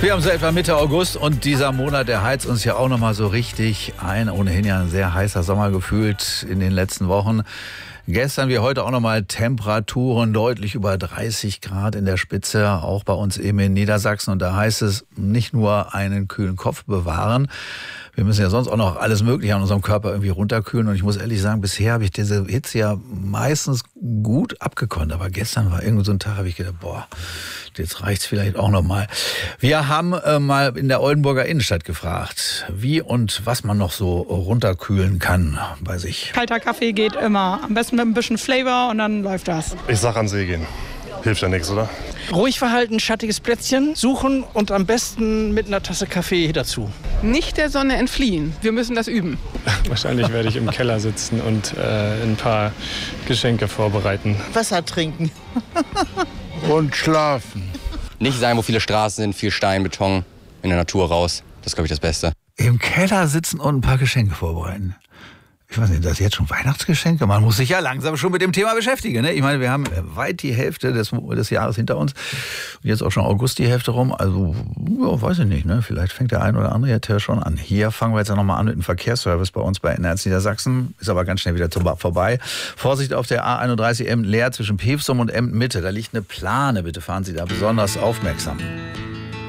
Wir haben so etwa Mitte August und dieser Monat, der heizt uns ja auch nochmal so richtig ein. Ohnehin ja ein sehr heißer Sommer gefühlt in den letzten Wochen. Gestern wie heute auch nochmal Temperaturen deutlich über 30 Grad in der Spitze, auch bei uns eben in Niedersachsen. Und da heißt es, nicht nur einen kühlen Kopf bewahren. Wir müssen ja sonst auch noch alles Mögliche an unserem Körper irgendwie runterkühlen. Und ich muss ehrlich sagen, bisher habe ich diese Hitze ja meistens gut abgekonnt. Aber gestern war irgendwie so ein Tag, habe ich gedacht, boah, jetzt reicht's vielleicht auch noch mal. Wir haben mal in der Oldenburger Innenstadt gefragt, wie und was man noch so runterkühlen kann bei sich. Kalter Kaffee geht immer. Am besten mit ein bisschen Flavor und dann läuft das. Ich sag an See gehen. Hilft ja nichts, oder? Ruhig verhalten, schattiges Plätzchen suchen und am besten mit einer Tasse Kaffee dazu. Nicht der Sonne entfliehen. Wir müssen das üben. Wahrscheinlich werde ich im Keller sitzen und ein paar Geschenke vorbereiten. Wasser trinken. Und schlafen. Nicht sein, wo viele Straßen sind, viel Stein, Beton, in der Natur raus. Das ist, glaube ich, das Beste. Im Keller sitzen und ein paar Geschenke vorbereiten. Ich weiß nicht, das ist jetzt schon Weihnachtsgeschenke? Man muss sich ja langsam schon mit dem Thema beschäftigen. Ne? Ich meine, wir haben weit die Hälfte des Jahres hinter uns. Und jetzt auch schon August die Hälfte rum. Also, ja, weiß ich nicht. Ne? Vielleicht fängt der ein oder andere jetzt ja schon an. Hier fangen wir jetzt ja nochmal an mit dem Verkehrsservice bei uns bei NRZ Niedersachsen. Ist aber ganz schnell wieder vorbei. Vorsicht auf der A31 Emden-Leer zwischen Pevsum und Emden-Mitte. Da liegt eine Plane. Bitte fahren Sie da besonders aufmerksam.